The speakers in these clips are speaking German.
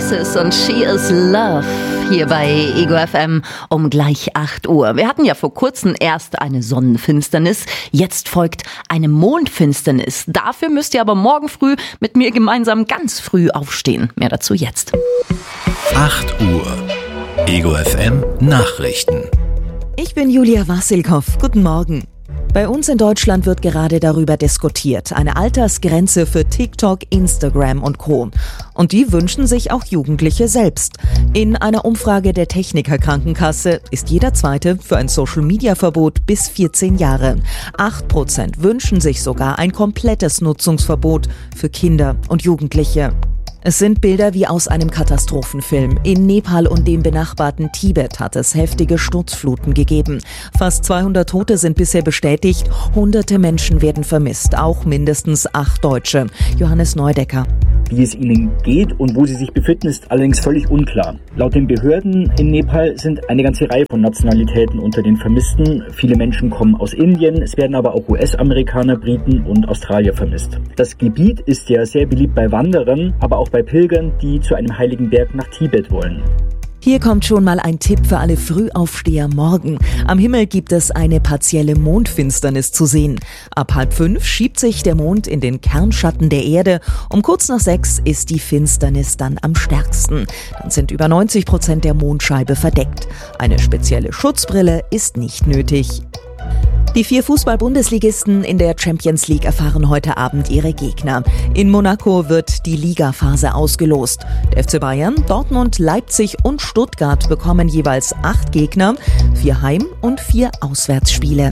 Oasis und She is Love hier bei Ego FM um gleich 8 Uhr. Wir hatten ja vor kurzem erst eine Sonnenfinsternis, jetzt folgt eine Mondfinsternis. Dafür müsst ihr aber morgen früh mit mir gemeinsam ganz früh aufstehen. Mehr dazu jetzt. 8 Uhr. Ego FM Nachrichten. Ich bin Julia Wassilkow. Guten Morgen. Bei uns in Deutschland wird gerade darüber diskutiert. Eine Altersgrenze für TikTok, Instagram und Co. Und die wünschen sich auch Jugendliche selbst. In einer Umfrage der Techniker Krankenkasse ist jeder Zweite für ein Social-Media-Verbot bis 14 Jahre. 8% wünschen sich sogar ein komplettes Nutzungsverbot für Kinder und Jugendliche. Es sind Bilder wie aus einem Katastrophenfilm. In Nepal und dem benachbarten Tibet hat es heftige Sturzfluten gegeben. Fast 200 Tote sind bisher bestätigt. Hunderte Menschen werden vermisst, auch mindestens 8 Deutsche. Johannes Neudecker. Wie es ihnen geht und wo sie sich befinden, ist allerdings völlig unklar. Laut den Behörden in Nepal sind eine ganze Reihe von Nationalitäten unter den Vermissten. Viele Menschen kommen aus Indien, es werden aber auch US-Amerikaner, Briten und Australier vermisst. Das Gebiet ist ja sehr beliebt bei Wanderern, aber auch bei Pilgern, die zu einem heiligen Berg nach Tibet wollen. Hier kommt schon mal ein Tipp für alle Frühaufsteher morgen. Am Himmel gibt es eine partielle Mondfinsternis zu sehen. Ab 4:30 schiebt sich der Mond in den Kernschatten der Erde. Um kurz nach 6 ist die Finsternis dann am stärksten. Dann sind über 90% der Mondscheibe verdeckt. Eine spezielle Schutzbrille ist nicht nötig. Die 4 Fußball-Bundesligisten in der Champions League erfahren heute Abend ihre Gegner. In Monaco wird die Ligaphase ausgelost. Der FC Bayern, Dortmund, Leipzig und Stuttgart bekommen jeweils 8 Gegner, 4 Heim- und 4 Auswärtsspiele.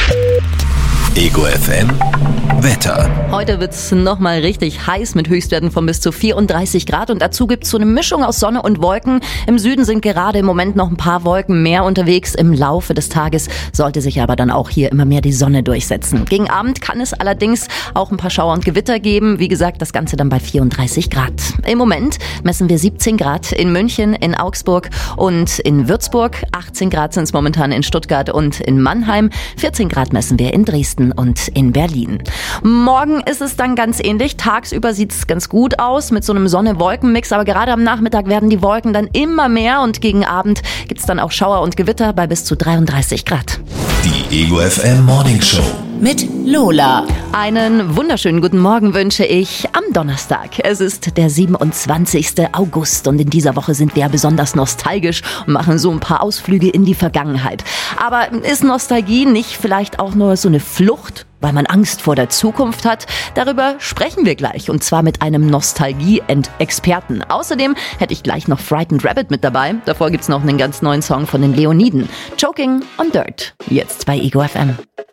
Ego FM Wetter. Heute wird's nochmal richtig heiß mit Höchstwerten von bis zu 34 Grad und dazu gibt's so eine Mischung aus Sonne und Wolken. Im Süden sind gerade im Moment noch ein paar Wolken mehr unterwegs. Im Laufe des Tages sollte sich aber dann auch hier immer mehr die Sonne durchsetzen. Gegen Abend kann es allerdings auch ein paar Schauer und Gewitter geben. Wie gesagt, das Ganze dann bei 34 Grad. Im Moment messen wir 17 Grad in München, in Augsburg und in Würzburg. 18 Grad sind es momentan in Stuttgart und in Mannheim. 14 Grad messen wir in Dresden und in Berlin. Morgen ist es dann ganz ähnlich. Tagsüber sieht es ganz gut aus mit so einem Sonne-Wolken-Mix, aber gerade am Nachmittag werden die Wolken dann immer mehr und gegen Abend gibt es dann auch Schauer und Gewitter bei bis zu 33 Grad. Die Ego FM Morning Show Mit Lola. Einen wunderschönen guten Morgen wünsche ich am Donnerstag. Es ist der 27. August und in dieser Woche sind wir ja besonders nostalgisch und machen so ein paar Ausflüge in die Vergangenheit. Aber ist Nostalgie nicht vielleicht auch nur so eine Flucht, weil man Angst vor der Zukunft hat? Darüber sprechen wir gleich und zwar mit einem Nostalgie-Experten. Außerdem hätte ich gleich noch Frightened Rabbit mit dabei. Davor gibt's noch einen ganz neuen Song von den Leoniden. Choking on Dirt. Jetzt bei Ego FM.